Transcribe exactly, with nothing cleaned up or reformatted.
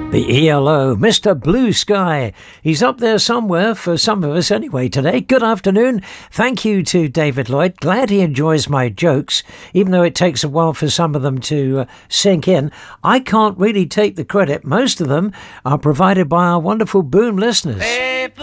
The E L O, Mister Blue Sky. He's up there somewhere for some of us anyway today. Good afternoon. Thank you to David Lloyd. Glad he enjoys my jokes, even though it takes a while for some of them to uh, sink in. I can't really take the credit. Most of them are provided by our wonderful Boom listeners.